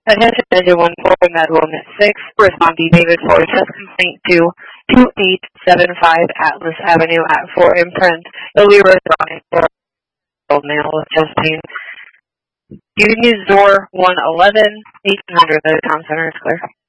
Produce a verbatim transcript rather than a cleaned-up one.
Attention engine one four, Medwell six, responding David for test complaint to two eight seven five Atlas Avenue at Fort Imprint. You'll be responding for mail testing. You can use door one eleven, eight hundred, the town center is clear.